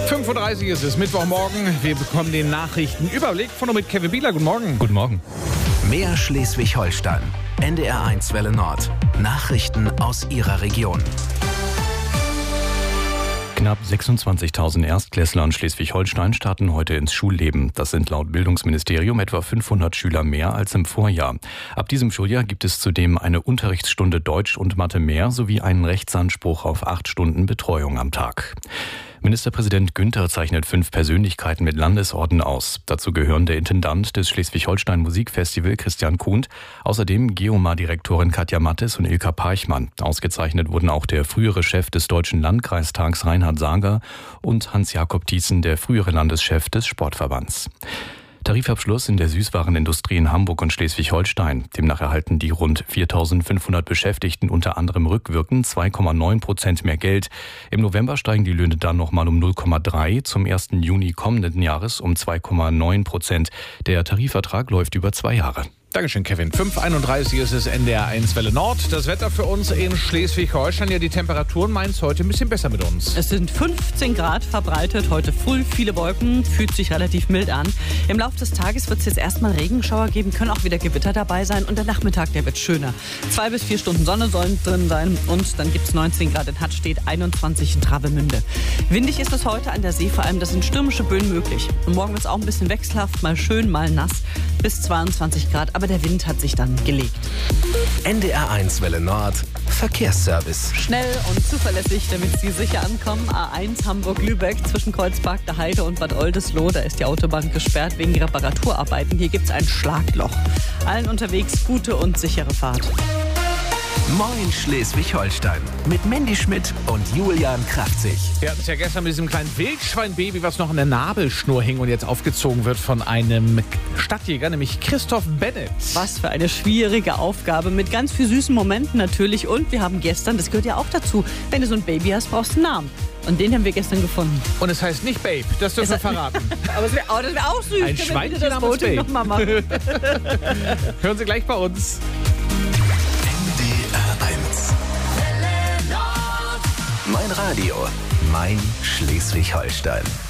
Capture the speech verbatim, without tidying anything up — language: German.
fünf Uhr dreißig ist es, Mittwochmorgen. Wir bekommen den Nachrichtenüberblick von und mit Kevin Bieler. Guten Morgen. Guten Morgen. Mehr Schleswig-Holstein. N D R eins Welle Nord. Nachrichten aus Ihrer Region. Knapp sechsundzwanzigtausend Erstklässler in Schleswig-Holstein starten heute ins Schulleben. Das sind laut Bildungsministerium etwa fünfhundert Schüler mehr als im Vorjahr. Ab diesem Schuljahr gibt es zudem eine Unterrichtsstunde Deutsch und Mathe mehr sowie einen Rechtsanspruch auf acht Stunden Betreuung am Tag. Ministerpräsident Günther zeichnet fünf Persönlichkeiten mit Landesorden aus. Dazu gehören der Intendant des Schleswig-Holstein Musikfestival Christian Kuhnt, außerdem Geomar-Direktorin Katja Mattes und Ilka Parchmann. Ausgezeichnet wurden auch der frühere Chef des Deutschen Landkreistags Reinhard Sager und Hans-Jakob Thiessen, der frühere Landeschef des Sportverbands. Tarifabschluss in der Süßwarenindustrie in Hamburg und Schleswig-Holstein. Demnach erhalten die rund viertausendfünfhundert Beschäftigten unter anderem rückwirkend zwei Komma neun Prozent mehr Geld. Im November steigen die Löhne dann nochmal um null Komma drei, zum ersten Juni kommenden Jahres um zwei Komma neun Prozent. Der Tarifvertrag läuft über zwei Jahre. Dankeschön, Kevin. fünf Uhr einunddreißig ist es, N D R eins Welle Nord. Das Wetter für uns in Schleswig-Holstein. Ja, die Temperaturen meinen es heute ein bisschen besser mit uns. Es sind fünfzehn Grad verbreitet, heute früh viele Wolken, fühlt sich relativ mild an. Im Laufe des Tages wird es jetzt erstmal Regenschauer geben, können auch wieder Gewitter dabei sein und der Nachmittag, der wird schöner. Zwei bis vier Stunden Sonne sollen drin sein und dann gibt es neunzehn Grad in Hattstedt, einundzwanzig in Travemünde. Windig ist es heute an der See, vor allem, das sind stürmische Böen möglich. Und morgen wird es auch ein bisschen wechselhaft, mal schön, mal nass, bis zweiundzwanzig Grad, aber der Wind hat sich dann gelegt. N D R eins Welle Nord. Verkehrsservice. Schnell und zuverlässig, damit Sie sicher ankommen. A eins Hamburg-Lübeck zwischen Kreuzberg der Heide und Bad Oldesloe. Da ist die Autobahn gesperrt wegen Reparaturarbeiten. Hier gibt es ein Schlagloch. Allen unterwegs gute und sichere Fahrt. Moin Schleswig-Holstein. Mit Mandy Schmidt und Julian Kraftzig. Wir hatten es ja gestern mit diesem kleinen Wildschweinbaby, was noch an der Nabelschnur hing und jetzt aufgezogen wird von einem Stadtjäger, nämlich Christoph Bennett. Was für eine schwierige Aufgabe mit ganz viel süßen Momenten natürlich. Und wir haben gestern, das gehört ja auch dazu, wenn du so ein Baby hast, brauchst du einen Namen. Und den haben wir gestern gefunden. Und es heißt nicht Babe, das dürfen wir verraten. Aber das wäre oh, wär auch süß. Ein Schweinchen namens das Babe noch mal machen. Hören Sie gleich bei uns. Mein Radio, mein Schleswig-Holstein.